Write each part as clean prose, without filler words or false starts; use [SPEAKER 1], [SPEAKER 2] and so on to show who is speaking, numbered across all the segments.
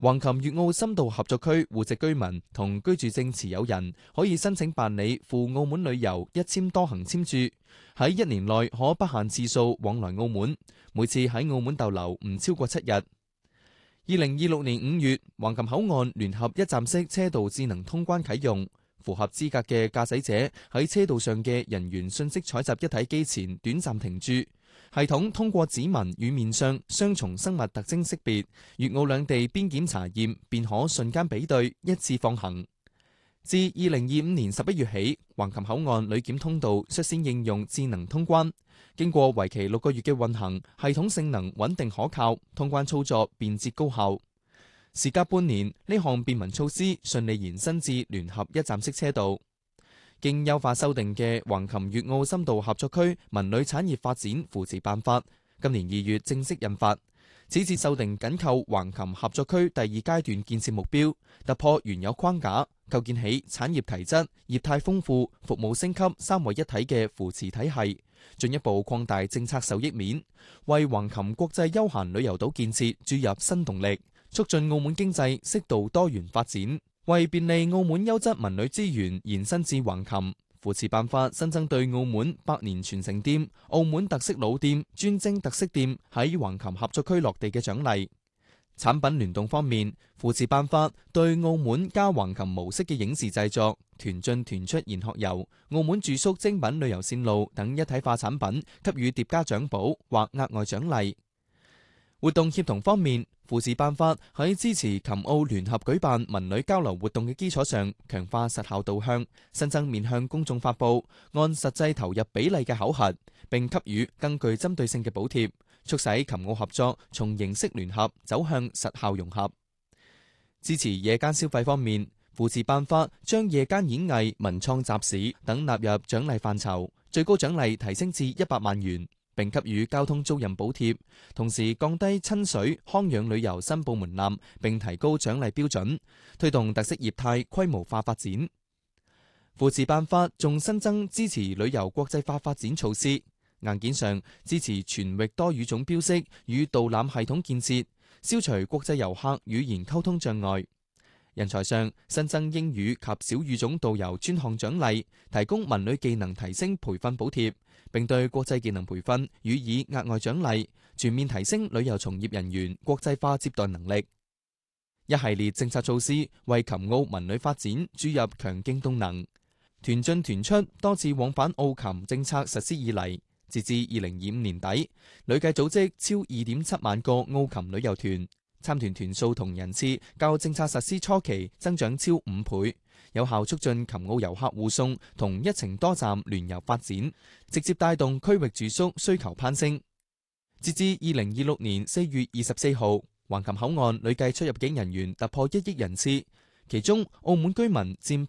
[SPEAKER 1] 橫琴粵澳深度合作區戶籍居民同居住證持有人可以申請辦理赴澳門旅遊一簽多行簽注，喺1年內可不限次數往來澳門，每次喺澳門逗留唔超過7日。2026年5月，橫琴口岸聯合一站式車道智能通關啟用，符合資格嘅駕駛者喺車道上嘅人員信息採集一體機前短暫停駐，系統通過指紋與面相雙重生物特徵識別，粵澳兩地邊檢查驗便可瞬間比對，一次放行。自2025年11月起，橫琴口岸旅檢通道率先應用智能通關，經過為期6個月嘅運行，系統性能穩定可靠，通關操作便捷高效。時隔半年，呢項便民措施順利延伸至聯合一站式車道。經優化修訂嘅橫琴粵澳深度合作區文旅產業發展扶持辦法，今年2月正式印發。此次修訂緊扣橫琴合作區第2階段建設目標，突破原有框架，構建起產業提質、業態豐富、服務升級3位一體嘅扶持體系，進一步擴大政策受益面，為橫琴國際休閒旅遊島建設注入新動力，促進澳門經濟適度多元發展。為便利澳門優質文旅資源延伸至橫琴，扶持辦法新增對澳門百年傳承店、澳門特色老店、專精特色店喺橫琴合作區落地嘅獎勵。產品聯動方面，扶持辦法對澳門加橫琴模式嘅影視製作、團進團出研學遊、澳門住宿精品旅遊線路等一體化產品給予疊加獎補或額外獎勵。活動協同方面，扶持辦法喺支持琴澳聯合舉辦文旅交流活動嘅基礎上，強化實效導向，新增面向公眾發佈、按實際投入比例嘅考核，並給予更具針對性嘅補貼，促使琴澳合作從形式聯合走向實效融合。支持夜間消費方面，扶持辦法將夜間演藝、文創集市等納入獎勵範疇，最高獎勵提升至100萬元。並給予交通租賃補貼，同時降低親水康養旅遊申報門檻，並提高獎勵標準，推動特色業態規模化發展。扶持辦法仲新增支持旅遊國際化發展措施，硬件上支持全域多語種標識與導覽系統建設，消除國際遊客語言溝通障礙。人才上新增英語及小語種導遊專項獎勵，提供文旅技能提升培訓補貼，並對國際技能培訓予以額外獎勵，全面提升旅遊從業人員國際化接待能力。一系列政策措施為琴澳文旅發展注入強勁動能。團進團出多次往返澳琴政策實施以嚟，截至2025年底，累計組織超2.7萬個澳琴旅遊團。參團團數同人次較政策實施初期增長超5倍，有效促進琴澳遊客互送同一程多站聯遊發展，直接帶動區域住宿需求攀升。截至2026年4月24號，橫琴口岸累計出入境人員突破1億人次，其中澳門居民佔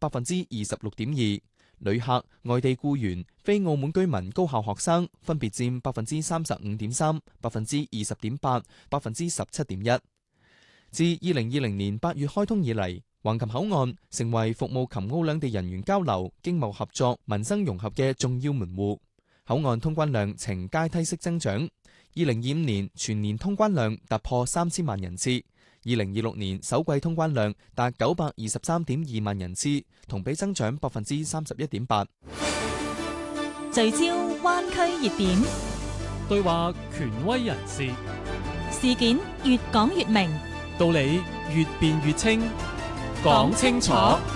[SPEAKER 1] 26.2%，旅客、外地僱員、非澳門居民高校學生分別佔35.3%、20.8%、17.1%。自2020年8月開通以嚟，橫琴口岸成為服務琴澳兩地人員交流、經貿合作、民生融合嘅重要門戶。口岸通關量呈階梯式增長，2025年全年通關量突破3000萬人次，2026年首季通關量達923.2萬人次，同比增長31.8%。
[SPEAKER 2] 聚焦灣區熱點，
[SPEAKER 3] 對話權威人士，
[SPEAKER 2] 事件越講越明，
[SPEAKER 3] 道理越辯越清，講清楚。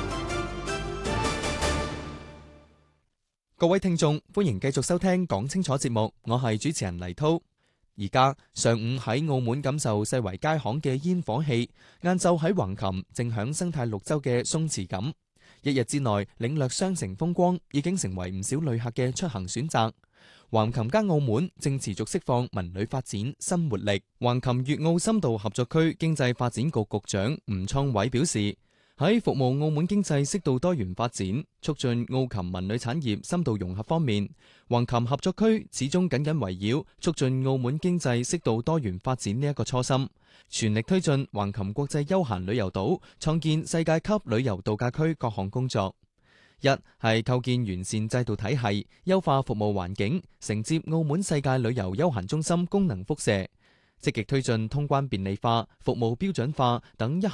[SPEAKER 1] 各位聽眾，歡迎繼續收聽講清楚節目，我係主持人黎濤。而家上午喺澳門感受世圍街巷嘅煙火氣，晏晝喺橫琴正享生態綠洲嘅鬆弛感。一日之內領略雙城風光，已經成為唔少旅客嘅出行選擇。橫琴加澳門正持續釋放文旅發展新活力。橫琴粵澳深度合作區經濟發展局局長吳創偉表示，喺服務澳門經濟適度多元發展、促進澳琴文旅產業深度融合方面，橫琴合作區始終緊緊圍繞促進澳門經濟適度多元發展呢一個初心，全力推進橫琴國際休閒旅遊島創建世界級旅遊度假區各項工作。一係構建完善制度體系，優化服務環境，承接澳門世界旅遊休閒中心功能輻射。 積極推進通關便利化、服務標準化等一系